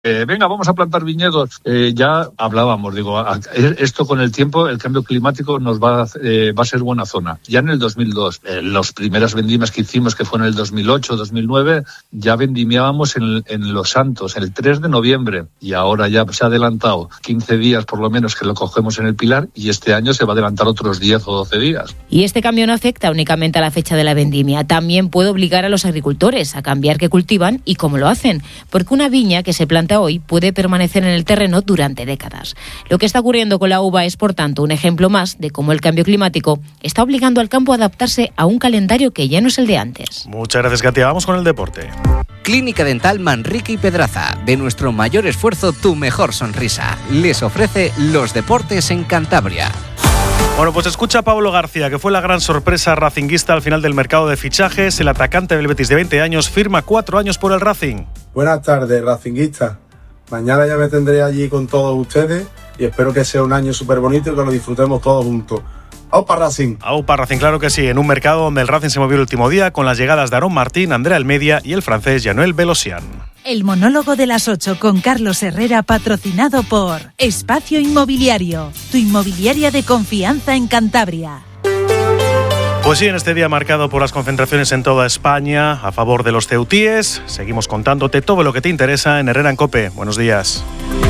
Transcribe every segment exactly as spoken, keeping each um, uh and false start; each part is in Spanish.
Eh, venga, vamos a plantar viñedos. Eh, ya hablábamos, digo, a, a, esto con el tiempo, el cambio climático nos va a, eh, va a ser buena zona. Ya en el dos mil dos, eh, las primeras vendimias que hicimos, que fue en el dos mil ocho, dos mil nueve, ya vendimiábamos en, en Los Santos, el tres de noviembre, y ahora ya se ha adelantado quince días por lo menos que lo cogemos en el Pilar, y este año se va a adelantar otros diez o doce días. Y este cambio no afecta únicamente a la fecha de la vendimia, también puede obligar a los agricultores a cambiar qué cultivan y cómo lo hacen, porque una viña que se planta hoy puede permanecer en el terreno durante décadas. Lo que está ocurriendo con la uva es, por tanto, un ejemplo más de cómo el cambio climático está obligando al campo a adaptarse a un calendario que ya no es el de antes. Muchas gracias, Katia. Vamos con el deporte. Clínica Dental Manrique y Pedraza. De nuestro mayor esfuerzo, tu mejor sonrisa. Les ofrece los deportes en Cantabria. Bueno, pues escucha a Pablo García, que fue la gran sorpresa racinguista al final del mercado de fichajes. El atacante del Betis de veinte años firma cuatro años por el Racing. Buenas tardes, racinguistas. Mañana ya me tendré allí con todos ustedes y espero que sea un año súper bonito y que lo disfrutemos todos juntos. ¡Aupa Racing! ¡Aupa Racing! Claro que sí, en un mercado donde el Racing se movió el último día con las llegadas de Aarón Martín, Andrea Almedia y el francés Januel Belosian. El monólogo de las ocho con Carlos Herrera, patrocinado por Espacio Inmobiliario, tu inmobiliaria de confianza en Cantabria. Pues sí, en este día marcado por las concentraciones en toda España a favor de los ceutíes, seguimos contándote todo lo que te interesa en Herrera en COPE. Buenos días.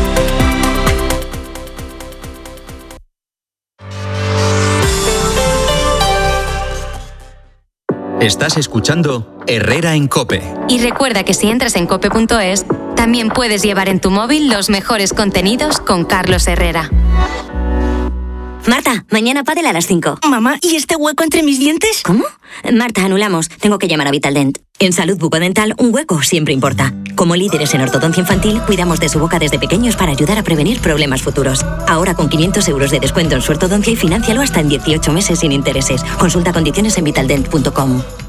Estás escuchando Herrera en COPE. Y recuerda que si entras en cope punto es, también puedes llevar en tu móvil los mejores contenidos con Carlos Herrera. Marta, mañana pádel a las cinco. Mamá, ¿y este hueco entre mis dientes? ¿Cómo? Marta, anulamos. Tengo que llamar a Vitaldent. En salud bucodental, un hueco siempre importa. Como líderes en ortodoncia infantil, cuidamos de su boca desde pequeños para ayudar a prevenir problemas futuros. Ahora con quinientos euros de descuento en su ortodoncia y financialo hasta en dieciocho meses sin intereses. Consulta condiciones en vitaldent punto com.